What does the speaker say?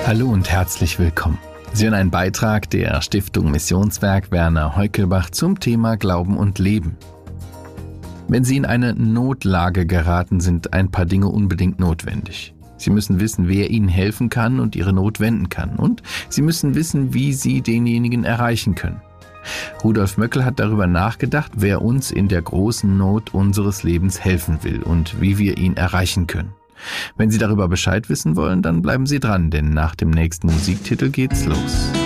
Hallo und herzlich willkommen. Sie hören einen Beitrag der Stiftung Missionswerk Werner Heukelbach zum Thema Glauben und Leben. Wenn Sie in eine Notlage geraten, sind ein paar Dinge unbedingt notwendig. Sie müssen wissen, wer Ihnen helfen kann und Ihre Not wenden kann. Und Sie müssen wissen, wie Sie denjenigen erreichen können. Rudolf Möckel hat darüber nachgedacht, wer uns in der großen Not unseres Lebens helfen will und wie wir ihn erreichen können. Wenn Sie darüber Bescheid wissen wollen, dann bleiben Sie dran, denn nach dem nächsten Musiktitel geht's los.